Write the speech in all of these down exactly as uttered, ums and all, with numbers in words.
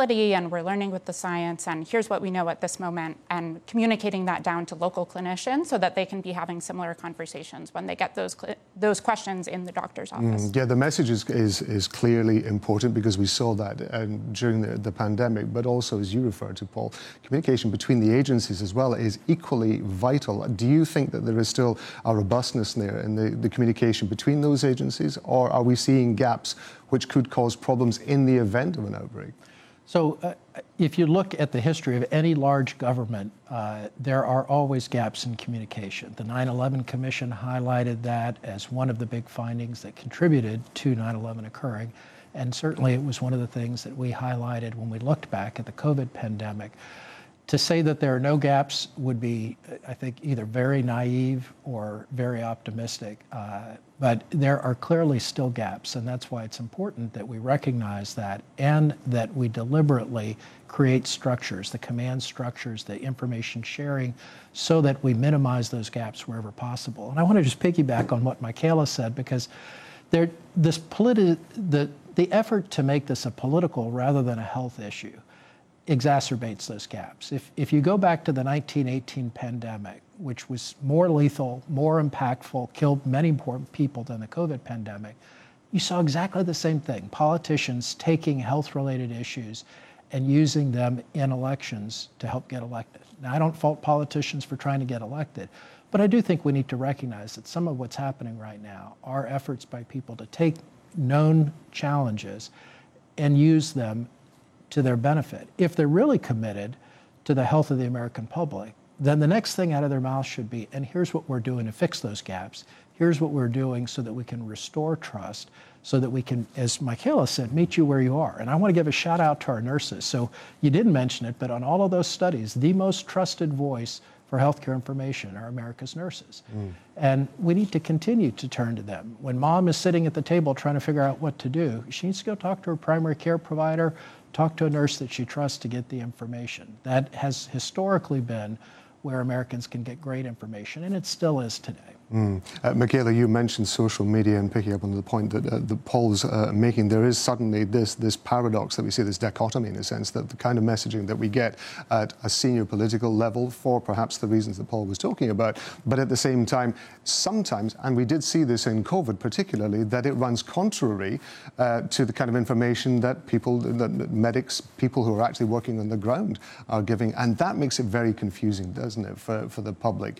variability, and we're learning with the science, and here's what we know at this moment, and communicating that down to local clinicians so that they can be having similar conversations when they get those those questions in the doctor's office. Mm, yeah, the message is, is, is clearly important because we saw that uh, during the, the pandemic, but also, as you referred to, Paul, communication between the agencies as well is equally vital. Do you think that there is still a robustness there in the, the communication between those agencies, or are we seeing gaps which could cause problems in the event of an outbreak? So uh, if you look at the history of any large government, uh, there are always gaps in communication. The nine eleven Commission highlighted that as one of the big findings that contributed to nine eleven occurring. And certainly it was one of the things that we highlighted when we looked back at the COVID pandemic. To say that there are no gaps would be, I think, either very naive or very optimistic. Uh, but there are clearly still gaps, and that's why it's important that we recognize that and that we deliberately create structures, the command structures, the information sharing, so that we minimize those gaps wherever possible. And I want to just piggyback on what Michaela said, because there, this politi- the, the effort to make this a political rather than a health issue exacerbates those gaps. If, if you go back to the nineteen eighteen pandemic, which was more lethal, more impactful, killed many more people than the COVID pandemic, you saw exactly the same thing. Politicians taking health-related issues and using them in elections to help get elected. Now, I don't fault politicians for trying to get elected, but I do think we need to recognize that some of what's happening right now are efforts by people to take known challenges and use them to their benefit. If they're really committed to the health of the American public, then the next thing out of their mouth should be, and here's what we're doing to fix those gaps. Here's what we're doing so that we can restore trust, so that we can, as Michaela said, meet you where you are. And I want to give a shout out to our nurses. So you didn't mention it, but on all of those studies, the most trusted voice for healthcare information are America's nurses. Mm. And we need to continue to turn to them. When mom is sitting at the table trying to figure out what to do, she needs to go talk to her primary care provider, talk to a nurse that she trusts to get the information. That has historically been where Americans can get great information, and it still is today. Mm. Uh, Michaela, you mentioned social media, and picking up on the point that uh, the Paul's uh, making, there is suddenly this this paradox that we see, this dichotomy in a sense, that the kind of messaging that we get at a senior political level for perhaps the reasons that Paul was talking about, but at the same time, sometimes, and we did see this in COVID particularly, that it runs contrary uh, to the kind of information that people, that medics, people who are actually working on the ground are giving, and that makes it very confusing, doesn't it, for, for the public?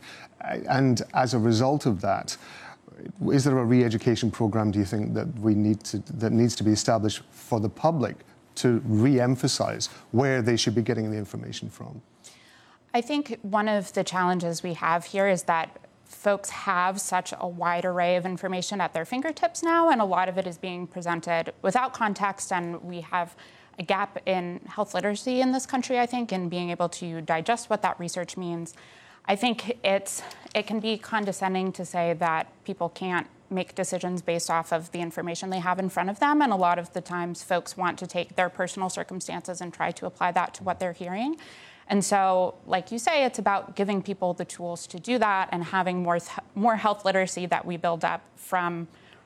And as a result of that, is there a re-education program, do you think, that we need to, that needs to be established for the public to re-emphasize where they should be getting the information from? I think one of the challenges we have here is that folks have such a wide array of information at their fingertips now, and a lot of it is being presented without context, and we have a gap in health literacy in this country, I think, in being able to digest what that research means. I think it's it can be condescending to say that people can't make decisions based off of the information they have in front of them, and a lot of the times folks want to take their personal circumstances and try to apply that to what they're hearing. And so, like you say, it's about giving people the tools to do that and having more th- more health literacy that we build up from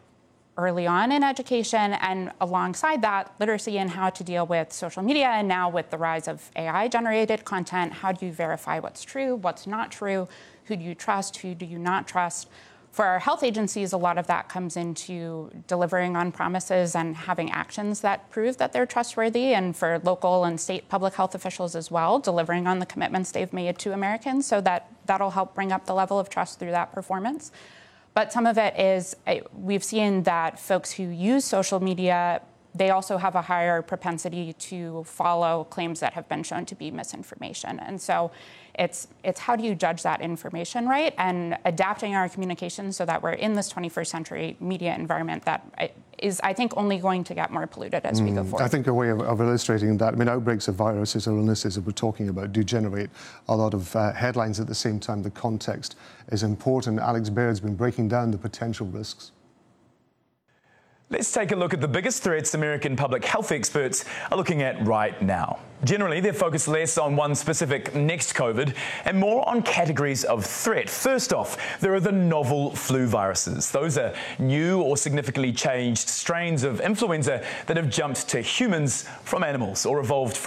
early on in education, and alongside that, literacy in how to deal with social media, and now with the rise of A I-generated content, how do you verify what's true, what's not true, who do you trust, who do you not trust? For our health agencies, a lot of that comes into delivering on promises and having actions that prove that they're trustworthy, and for local and state public health officials as well, delivering on the commitments they've made to Americans, so that that'll help bring up the level of trust through that performance. But some of it is, we've seen that folks who use social media, they also have a higher propensity to follow claims that have been shown to be misinformation. And so it's it's how do you judge that information right, and adapting our communication so that we're in this twenty-first century media environment that is, I think, only going to get more polluted as mm, we go forward. I think a way of, of illustrating that, I mean, outbreaks of viruses or illnesses that we're talking about do generate a lot of uh, headlines. At the same time, the context is important. Alex Baird's been breaking down the potential risks. Let's take a look at the biggest threats American public health experts are looking at right now. Generally, they're focused less on one specific next COVID and more on categories of threat. First off, there are the novel flu viruses. Those are new or significantly changed strains of influenza that have jumped to humans from animals or evolved from